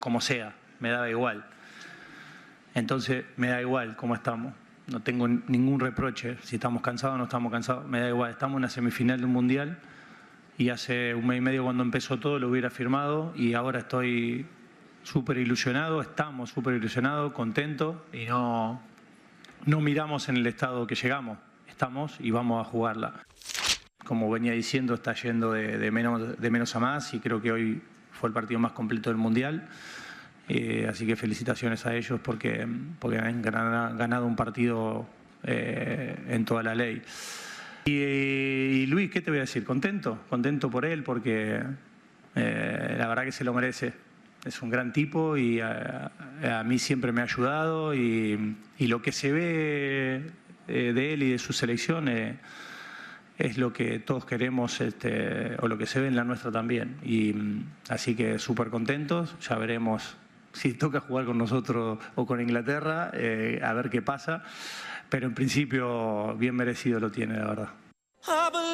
como sea, me daba igual. Entonces me da igual cómo estamos. No tengo ningún reproche. Si estamos cansados o no estamos cansados, me da igual. Estamos en una semifinal de un mundial y hace un mes y medio cuando empezó todo lo hubiera firmado y ahora estoy súper ilusionado, estamos súper ilusionados, contentos y no miramos en el estado que llegamos. Estamos y vamos a jugarla. Como venía diciendo, está yendo de menos a más y creo que hoy fue el partido más completo del mundial. Así que felicitaciones a ellos porque han ganado un partido en toda la ley. Y Luis, ¿qué te voy a decir? Contento por él porque la verdad que se lo merece. Es un gran tipo y a mí siempre me ha ayudado y lo que se ve de él y de su selección es lo que todos queremos o lo que se ve en la nuestra también. Y así que súper contentos, ya veremos si toca jugar con nosotros o con Inglaterra, a ver qué pasa, pero en principio bien merecido lo tiene, la verdad.